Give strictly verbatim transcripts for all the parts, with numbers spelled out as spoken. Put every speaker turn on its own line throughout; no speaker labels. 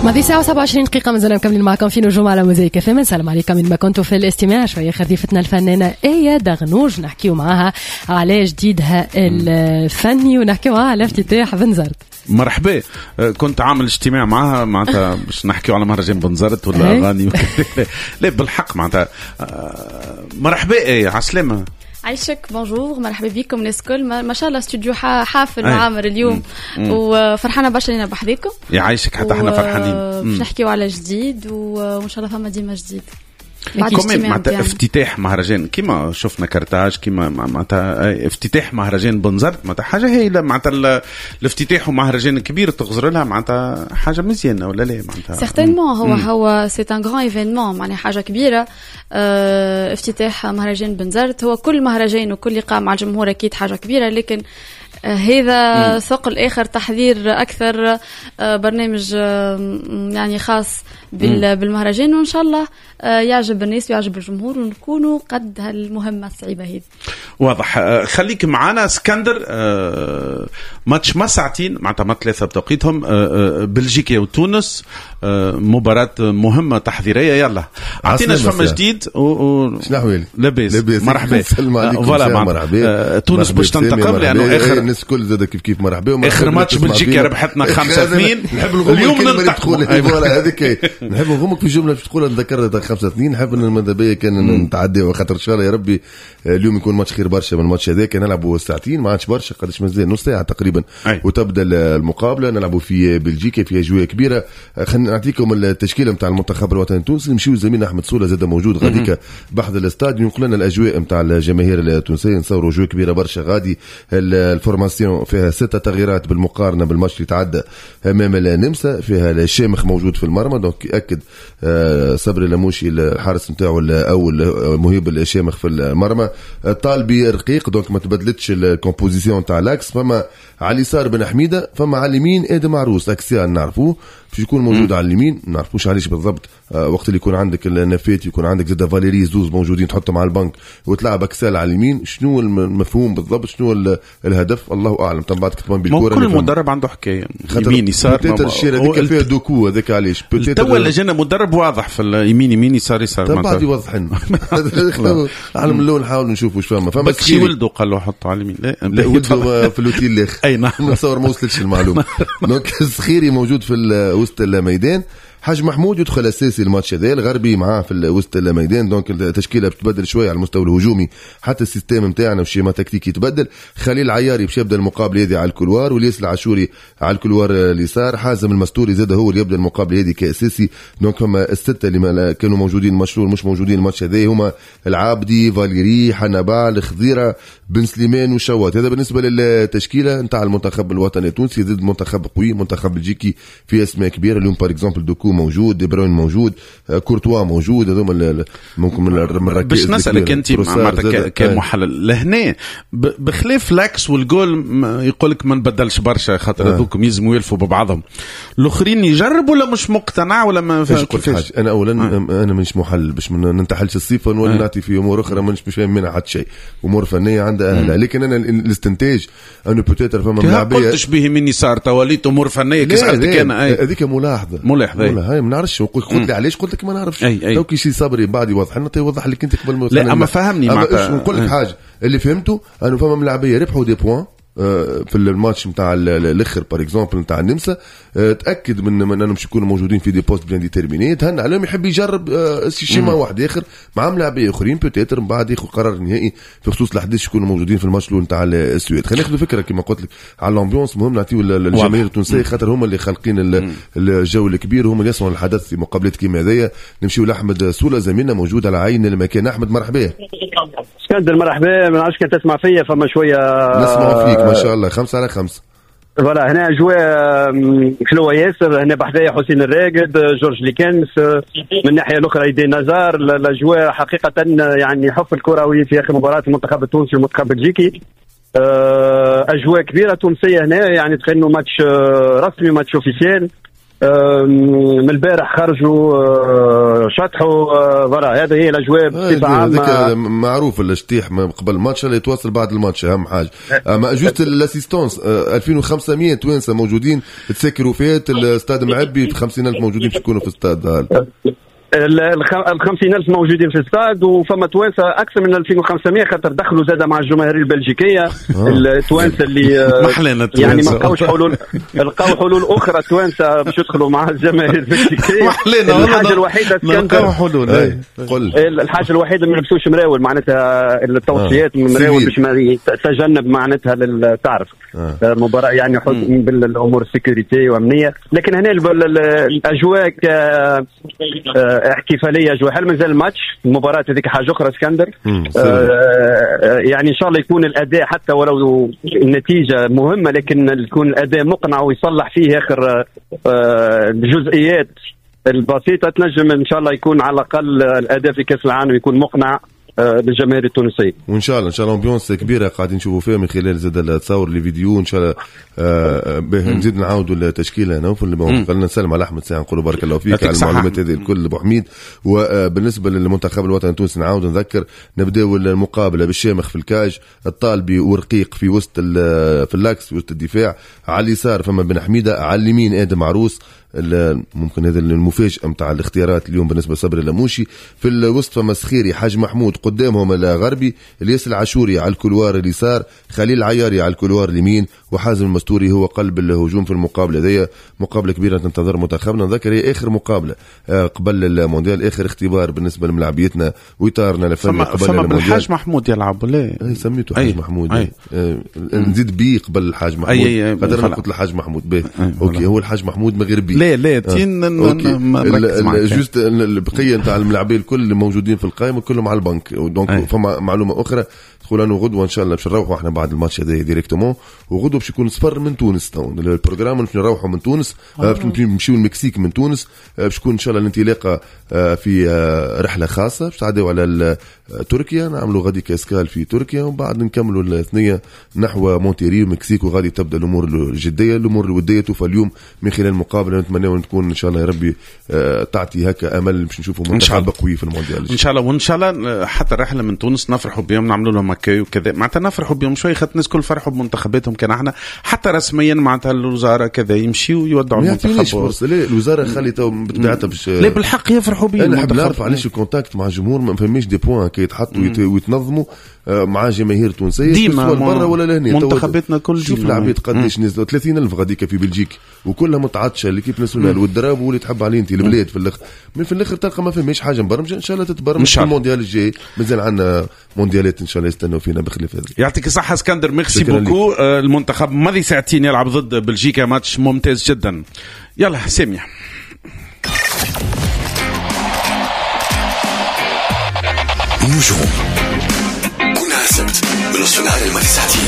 ماضي ساعة وسبعة وعشرين دقيقة مازلنا مكملين معكم في نجوم على موزايك اف ام. السلام عليكم من ما كنتوا في الاستماع. شوية خفيفتنا الفنانة آية دغنوج نحكيو معها على جديدها الفني ونحكيو معها على افتتاح بنزرت.
مرحبا. كنت عامل اجتماع معها معناتها باش نحكيو على مهرجان بنزرت ولا اغاني. لا بالحق معناتها مرحبا آية عسلامة.
عايشك بونجور مرحبا بكم الناس كل ما شاء الله استوديو حافل وعامر اليوم وفرحانه برشا لينا بحذيكم.
يعيشك حتى احنا فرحانين
باش نحكيو على جديد وان شاء الله فما ديما جديد.
كمان معناتها افتتاح مهرجان كيما شفنا كارتاج كيما معناتها افتتاح مهرجان بنزرت معناتها حاجه هايله معناتها الافتتاح ومهرجان كبير تغزر لها معناتها حاجه مزيانه ولا لا معناتها
سيغتينمون هو مم. هو سي ان غران ايفينمون معناها حاجه كبيره. اه افتتاح مهرجان بنزرت هو كل مهرجان وكل لقاء مع الجمهور اكيد حاجه كبيره لكن هذا ثقل آخر تحذير أكثر برنامج يعني خاص بالمهرجان وإن شاء الله يعجب الناس ويعجب الجمهور ونكونوا قد هالمهمة الصعيبة هذه.
واضح. خليك معنا اسكندر. ماتش ما ساعتين معناتها ما ثلاثة بتوقيتهم بلجيكا وتونس مباراة مهمة تحذيرية. يلا عطينا فما جديد و
شنو
لاباس مرحبا. فوالا مرحبا. تونس باش تنتقم لأنه آخر
الناس كل زاد كيف كيف مرحبا.
آخر ماتش بلجيكا ربحتنا خمسة اثنين. اليوم ننتقم.
فوالا هذيك نحب نغمك في جملة باش تقولها نذكرها خمسة اثنين. نحب ان المدبيه كان نتعدي خاطر ان شاء الله يا ربي اليوم يكون ماتش خير برشا من الماتش هذاك. نلعبوا ساعتين ما عادش برشا قداش مازال نص ساعه تقريبا أي. وتبدا المقابله نلعبوا في بلجيكا في اجواء كبيره. خلينا نعطيكم التشكيله نتاع المنتخب الوطني التونسي. نمشيو زميلنا احمد صوله زاد موجود غاديك بحث الاستاد ينقل لنا الاجواء نتاع الجماهير التونسيه. نصوروا اجواء كبيره برشا غادي. الفورماسيون فيها ستة تغييرات بالمقارنه بالماتش اللي تعدى امام النمسا. فيها الشامخ موجود في المرمى دونك ياكد صبري لموشي الحارس نتاعو الاول مهيب الشامخ في المرمى. طالبي رقيق دونك ما تبدلتش الكومبوزيسيون تاع لاكس. فما على اليسار بن حميده فما على اليمين ادم عروس اكسيان نعرفوه باش يكون موجود على اليمين ما نعرفوش علاش بالضبط. آه وقت اللي يكون عندك النفات يكون عندك زاد فاليري زوز موجودين تحطهم على البنك وتلعب اكسال على اليمين. شنو المفهوم بالضبط شنو الهدف الله اعلم. تم بعد كتبان بالكره
كل مدرب عنده حكايه يمين يسار
بتاتر الشير هذيك فيها دوكو هذاك علاش
تو لجينا مدرب واضح في اليمين يمين يسار يسار
تم بعد يوضح لنا على من اللون نحاول نشوف واش فما فما
بس ولده قال له حطه على اليمين. لا,
لا ولده في الاوتيل الاخر
اي نعم
نصور ما وصلتش المعلومه. دونك السخيري موجود في وسط الميدان. حاج محمود يدخل اساسي الماتش هذا. الغربي معاه في وسط الميدان دونك التشكيله بتبدل شويه على المستوى الهجومي حتى السيستم نتاعنا والشيما تكتيكي يتبدل. خليل عياري باش يبدا المقابله هذه على الكولوار والياس العاشوري على الكولوار اليسار. حازم المستوري زاد هو اللي يبدا المقابله هذه كاساسي. دونك هما السته اللي كانوا موجودين مشروع مش موجودين الماتش هذا هما العابدي فاليري حنبال الخضيره بن سليمان وشوات. هذا بالنسبه للتشكيله نتاع المنتخب الوطني التونسي. ضد منتخب قوي منتخب بلجيكي في اسماء كبيره اليوم بار اكزومبل دوكو موجود دي بروين موجود كورتوا موجود. هذوما ممكن من الركائز.
باش نسالك انت معناتها كمحلل لهنا بخلاف لاكس والجول يقول لك ما نبدلش برشا خاطر هذوكم يلزموا يلفوا ببعضهم. الاخرين يجربوا ولا مش مقتنع ولا ما فاش
كيفاش. انا اولا آه. انا مش محلل باش ما ننتحلش الصفه ونولي نعطي في امور اخرى مش مش فاهم منها حتى شيء. امور فنيه عندها اهلها لكن انا الاستنتاج انه بوتيتر فما ملاعبيه
قلتش به مني صار تواليت امور فنيه كي سالتك انا
هذيك ملاحظه
ملاحظه
هاي ما نعرفش. قلت لي علاش قلت لك ما نعرفش. تو كي شي صبري بعد يوضح لنا يوضح لك انت قبل ما
لا اما فهمني
معناتها نقول لك حاجه اللي فهمته انه فما ملاعبيه ربحوا دي بوين في الماتش نتاع الاخر بار اكزومبل نتاع النمسا. تاكد من من انهم مش يكونوا موجودين في دي بوست بلان ديتيرميني. تهنى عليهم يحب يجرب شيما واحد اخر مع ملاعبيه اخرين بوتيتر من بعد ياخذ قرار نهائي في خصوص الاحداث يكونوا موجودين في الماتش نتاع السويد. خلينا ناخذ فكره كما قلت لك على الامبيونس. مهم نعطيو الجماهير التونسيه خاطر هم اللي خالقين الجو الكبير هم اللي يصنعوا الحدث في مقابلات كيما هذيا. نمشيو لاحمد سوله زميلنا موجود على عين المكان. احمد مرحبا.
اسكندر مرحبا. ما نعرفش كنت تسمع فيا فما شويه
نسمعوا فيك ما شاء الله خمسة على خمسة.
فوالا هنا اجواء حلوه ياسر. هنا بحذايا حسين الراقد جورج ليكنس من الناحيه الاخرى ايدي نزار. الاجواء حقيقه يعني حف الكروي في اخر مباراه المنتخب التونسي والمنتخب البلجيكي. اجواء كبيره تونسيه هنا يعني تخيلوا ماتش رسمي ماتش اوفيسيال. من البارح خرجوا شطحوا فوالا. هذا هي الاجواء بصفه عامه.
معروف الاشتيح قبل الماتش اللي يتواصل بعد الماتش اهم حاجه. اما جوست الاسيستونس ألفين وخمسمية توانسه موجودين تسكروا فيها الاستاد معبي خمسين ألف موجودين باش يكونوا في الاستاد.
الخمسين ألف موجودين في الاستاد وفما توانسة أكثر من ألفين وخمسمية خاطر دخلوا زادة مع الجماهير البلجيكية. التوانسة اللي يعني ما لقاوش حلول لقاو حلول أخرى التوانسة باش يدخلوا مع الجماهير البلجيكية. الحاجة الوحيدة
لقاو حلول.
الحاجة الوحيدة ما لبسوش مراول معناتها التوصيات من مراول باش ما يتجنب معناتها تعرف المباراة يعني حط بالأمور السيكوريتي وأمنية. لكن هنا الأجواء احتفاليه جو حل مازال الماتش المباراه هذيك حاجه اخرى اسكندر. آه يعني ان شاء الله يكون الاداء حتى ولو النتيجه مهمه لكن يكون الاداء مقنع ويصلح فيه اخر آه الجزئيات البسيطه تنجم ان شاء الله يكون على الاقل الاداء في كاس العالم ويكون مقنع بالجماهير التونسيه.
وان شاء الله ان شاء الله امبيونس كبيره قاعدين نشوفوا فيها من خلال زاد التصاور لي فيديو ان شاء الله. آه نزيد نعاودوا التشكيله نوفل اللي خلينا نسلم على احمد ساعه نقولوا بارك الله فيك على المعلومات هذه الكل ابو حميد. وبالنسبه للمنتخب الوطني التونسي نعاود نذكر نبداو المقابله بالشامخ في الكاج الطالبي ورقيق في وسط في اللاكس في وسط الدفاع. على اليسار فما بن حميده على اليمين ادم عروس ممكن هذا المفاجأة متاع الاختيارات اليوم بالنسبة لصبري اللاموشي. في الوسط فما سخيري حاج محمود قدامهم الغربي الياس العاشوري على الكولوار اليسار خليل العياري على الكولوار اليمين وحازم المستوري هو قلب الهجوم في المقابلة ذي. مقابلة كبيرة تنتظر منتخبنا. نذكر هي آخر مقابلة قبل المونديال آخر اختبار بالنسبة لملاعبيتنا ويطارنا لفما قبل
فما
المونديال.
حاج محمود يلعب ولا
اي سميته حاج محمود. أي. أي. نزيد بي قبل الحاج محمود قدرنا قلت الحاج محمود به اوكي هو الحاج محمود مغربي
لا لا تين
جوست البقيه نتاع الملاعبين الكل موجودين في القائمه كلهم على البنك. دونك فما معلومه اخرى تقولوا غدوه ان شاء الله باش نروحوا احنا بعد الماتش هذا ديريكتومون وغدوه باش يكون صفر من تونس. البروجرام باش نروحوا من تونس باش نمشيو المكسيك من تونس باش تكون ان شاء الله الانطلاقه في رحله خاصه باش تعديوا على تركيا نعملوا غادي كاسكال في تركيا وبعد نكملوا الثنيه نحو مونتيري المكسيك وغادي تبدا الامور الجديه الامور الوديه توفى اليوم من خلال المقابله. نتمنى ان تكون ان شاء الله يا ربي تعطي هكا امل باش نشوفوا منتخب قوي في المونديال
ان شاء الله. وان شاء الله حتى الرحله من تونس نفرحوا بهم نعملوا لهم مكاي وكذا معناتها نفرحوا بهم شوي خاطر الناس كل فرحوا بمنتخباتهم كان احنا حتى رسميا معناتها الوزاره كذا يمشيوا يودعوا المنتخب.
لا الوزاره خلي تو بطبيعتها باش
لا بالحق يفرحوا بهم.
انا نحب نعرف علاش الكونتاكت مع الجمهور ما فهميش دي بوين كي يتحطوا ويتنظموا مع جماهير تونسيه
ديما
برا ولا لهنا
منتخباتنا كل
شوف اللاعبين قداش نزلوا ثلاثين ألف غاديكا في بلجيك وكلها متعطشه ليكيب ناسيونال والدراب واللي تحب عليه انت البلاد في الاخر من في الاخر تلقى ما فهميش حاجه مبرمجه. ان شاء الله تتبرمج في المونديال الجاي مازال عندنا مونديالات ان شاء الله يستنوا فينا بخلاف هذا.
يعطيك الصحه اسكندر ميرسي بوكو. المنتخب ماضي ساعتين يلعب ضد بلجيكا ماتش ممتاز جدا. يلا ساميه
نجوم كلها سبت من الصناعة الماضي ساعتين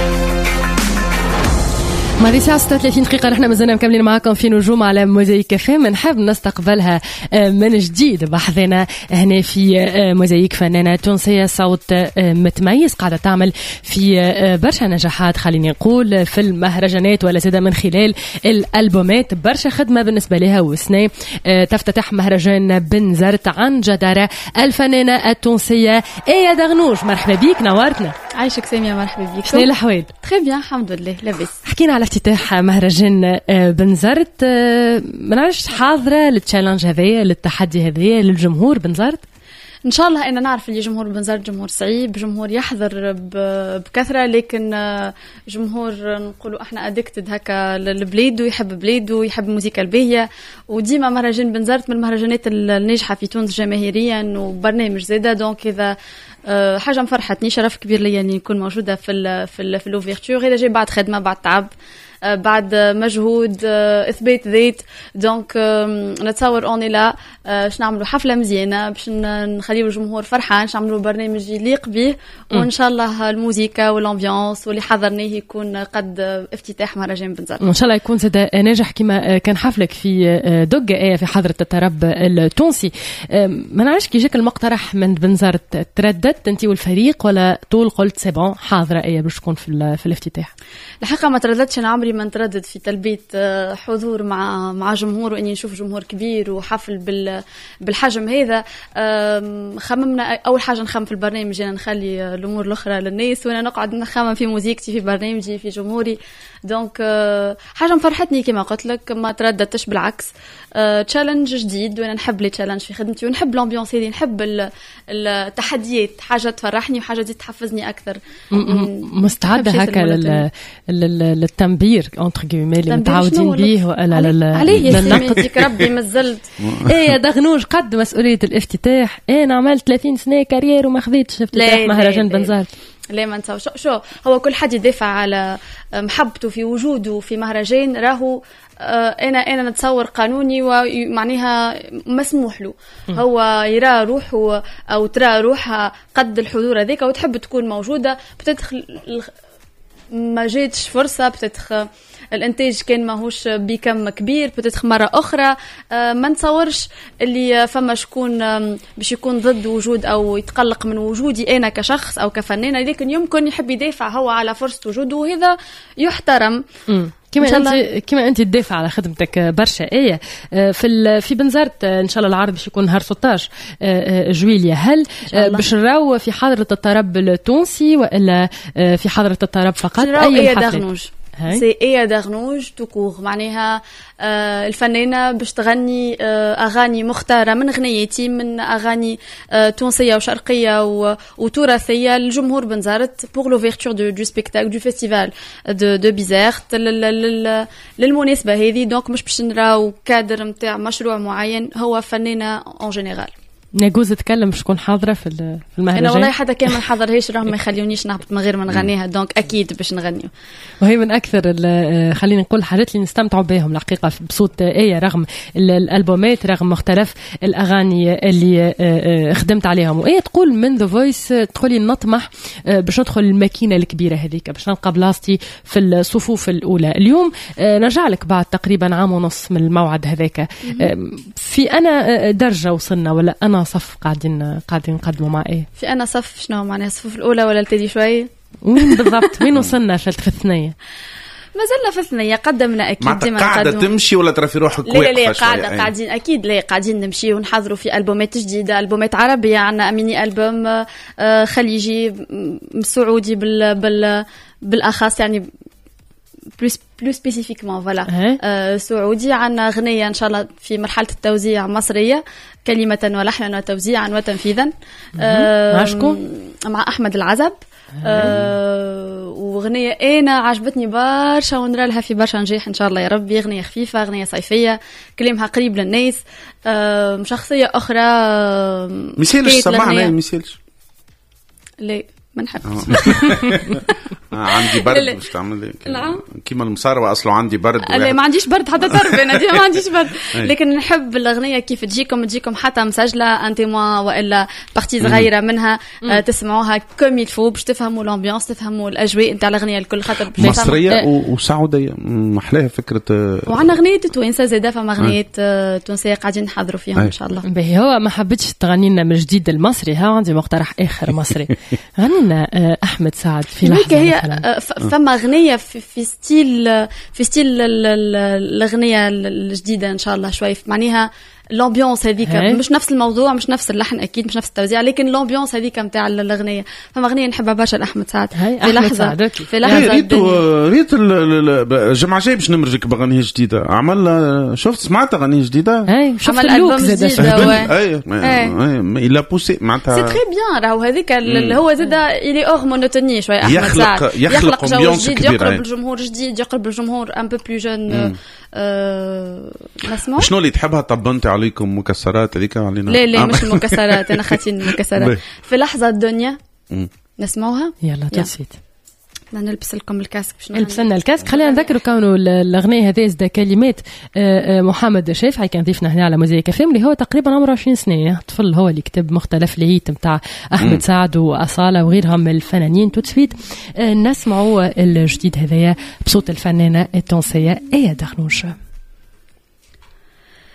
ماضي ساعة ستة وثلاثين دقيقة نحن مازلنا مكملين معاكم في نجوم على موزايك كافيه. منحب نستقبلها من جديد بحثنا هنا في موزايك فنانة تونسية صوت متميز قاعدة تعمل في برشا نجاحات خليني نقول في المهرجانات ولا زادة من خلال الألبومات برشا خدمة بالنسبة لها وسنة تفتتح مهرجان بنزرت عن جدارة الفنانة التونسية ايا دغنوش. مرحبا بيك نورتنا.
عايشك سامية مرحبا بيك.
شنو الأحوال؟
تري بيان الحمد لله لاباس.
حكينا على افتتاح مهرجان بنزرت ما نعرفش حاضرة للتشالنج هذايا للتحدي هذايا للجمهور بنزرت
ان شاء الله ان نعرف اللي جمهور بنزرت جمهور صعيب جمهور يحضر بكثره لكن جمهور نقولوا احنا ادكتد هكا للبلاد ويحب بلاده ويحب الموسيقى الباهيه وديما مهرجان بنزرت من المهرجانات الناجحه في تونس جماهيريا وبرنامج زاده. دونك اذا حاجه مفرحتني شرف كبير لي اني نكون موجوده في ال في ال في الاوفيرتور. هذا جاي بعد خدمه بعد تعب بعد مجهود اثبات ذات. دونك نتصور اوني لا باش نعملوا حفله مزيانه باش نخليو الجمهور فرحان باش نعملوا برنامج يليق به وان شاء الله الموسيقى والامبيونس واللي حضرناه يكون قد افتتاح مهرجان بنزرت
وان شاء الله يكون زاد ناجح كما كان حفلك في دقه ايه في حضره الطرب التونسي. ما نعرفش كي جاك المقترح من بنزرت ترددت انت والفريق ولا طول قلت سي بون حاضره ايه باش تكون في في الافتتاح؟
الحقيقه ما ترددتش. انا عمري عمري ما نتردد في تلبية حضور مع مع جمهور، وإني نشوف جمهور كبير وحفل بال بالحجم هذا. خممنا أول حاجة نخمم في البرنامج، أنا نخلي الأمور الأخرى للناس، وأنا نقعد نخمم في موزيكتي، في برنامجي، في جمهوري. دونك حاجة مفرحتني كما قلت لك، ما ترددتش بالعكس. تشالنج جديد، وأنا نحب لي تشالنج في خدمتي، ونحب الأمبيونس هذه، نحب التحديات، حاجة تفرحني وحاجة دي تحفزني أكثر.
مستعدة هكا للتنبير انتر جيمي اللي متعودين به، ولا
عليه يسلمك ربي مازلت.
ايه يا دغنوج، قد مسؤولية الافتتاح. ايه انا عملت ثلاثين سنة كارير وما خذيتش افتتاح مهرجان بنزرت.
لا ما نساو شو, شو هو كل حد يدافع على محبته في وجوده في مهرجان، راهو انا انا نتصور قانوني ومعناها مسموح له. هو يرى روحه او ترى روحها قد الحضور هذيك وتحب تكون موجوده، بتدخل ما جاتش فرصه، بتدخل الانتاج كان ماهوش بكم كبير، بتدخل مره اخرى. ما نتصورش اللي فما شكون باش يكون ضد وجود او يتقلق من وجودي انا كشخص او كفنانه، لكن يمكن يحب يدافع هو على فرصه وجوده، وهذا يحترم.
كما انت كما انت تدافع على خدمتك برشا. ايه في في بنزرت ان شاء الله العرض باش يكون نهار ستة عشر جويليا. هل باش نراو في حضره الطرب التونسي ولا في حضره الطرب فقط؟
اي حفله سي ايه دغنوج توكور، معناها آه الفنانه باش تغني آه اغاني مختاره من غنيتي، من اغاني آه تونسيه وشرقيه وتراثيه للجمهور بنزرت بور لوفيرتور دو دو سبيكتاكل دو فيستيفال دو دو بيزارت للمناسبه هذه. دونك مش باش نراو كادر نتاع مشروع معين، هو فنانه اون جينيرال.
نجوز تتكلم شكون حاضره في في المهرجان؟
انا والله حتى كان ما نحضرهاش، راهم ما يخليونيش نهبط من غير ما نغنيها، دونك اكيد باش نغنيو.
وهي من اكثر خلينا نقول الحاجات اللي نستمتعوا بهم الحقيقه بصوت ايه، رغم الالبومات، رغم مختلف الاغاني اللي خدمت عليهم. وايه تقول من ذا فويس، تقولي نطمح باش ندخل الماكينه الكبيره هذيك، باش نلقى بلاصتي في الصفوف الاولى. اليوم نرجع لك بعد تقريبا عام ونص من الموعد هذاك، في انا درجه وصلنا ولا انا صف قاعدين قاعدين نقدموا مع ايه؟
في انا صف شنو معناها الصفوف الاولى ولا التالي شوي؟
وين بالضبط؟ وين وصلنا؟ شلت في الثنيه؟
ما زلنا في الثنيه، قدمنا اكيد
ديما قاعده تمشي ولا ترى في روحك
واقفه؟ لا لا قاعده أيه. قاعدين اكيد لا قاعدين نمشي ونحضروا في البومات جديده، البومات عربيه، عندنا ميني البوم خليجي سعودي بال بال بالاخص، يعني بلوس بلوس سبيسيفيكمون فوالا آه سعودي. عندنا اغنيه ان شاء الله في مرحله التوزيع مصريه، كلمه ولحنا وتوزيعا وتنفيذا. آه
مع شكون؟
مع احمد العزب. آه واغنيه انا عجبتني برشا ونرى لها في برشا نجاح ان شاء الله يا ربي. اغنيه خفيفه، اغنيه صيفيه، كلامها قريب للناس. آه شخصيه اخرى آه
مثالش سمعنا مثالش
ليه ما نحبش.
عندي برد باش تعمل كيما المصاروة اصله عندي برد.
لا ما عنديش برد حتى ترب، انا ديما ما عنديش برد، لكن نحب الاغنيه كيف تجيكم تجيكم حتى مسجله ان تيموا ولا بارتي صغيره منها تسمعوها كوم يلفو باش تفهموا الامبيونس، تفهموا الاجواء نتاع الاغنيه الكل، خاطر
مصريه وسعوديه محلاها فكره.
وعندنا اغنيه توانسه زاده، فما اغنيه تونسيه قاعدين نحضروا فيهم ان شاء الله.
باهي هو ما حبيتش تغني لنا من جديد المصري، ها عندي مقترح اخر مصري. غني لنا احمد سعد في لحظه.
هي فما اغنيه في, في ستيل في ستيل الاغنيه الجديده ان شاء الله شوي، معناها الامبيونس هذيك مش نفس الموضوع، مش نفس اللحن اكيد، مش نفس التوزيع، لكن الامبيونس هذيك نتاع الاغنيه. فما اغنيه نحبها برشا لاحمد سعد في لحظه في لحظه
ريت ريت الجمعه الجايه باش نمرجك باغنيه جديده. عمل شفت سمعت اغنيه جديده،
اي شفت اللوك زاد
اي اي لا بوسي معناتها
سي تري بيان. راهو هذيك اللي هو زاد الي اور مونوتوني شوي. احمد
سعد يخلق جو جديد،
يقرب الجمهور جديد، يقرب الجمهور ان بو بلو جون.
شنو اللي تحبها؟ طب انت عليكم مكسرات هذيك علينا؟
لا لا مش المكسرات، انا خاطين المكسرات. في لحظه الدنيا نسمعوها
يلا تسفيت.
نلبس لكم الكاسك.
لبسنا الكاسك. خلينا نذكروا كونه الاغنيه هذه زاد كلمات محمد شافعي، كان ضيفنا هنا على موزايك اف ام، اللي هو تقريبا عمره عشرين سنه، طفل هو اللي كتب مختلف الهيت نتاع احمد سعد واصاله وغيرهم من الفنانين. تسفيت نسمعوا الجديد هذايا بصوت الفنانه التونسيه ايه دغنوج.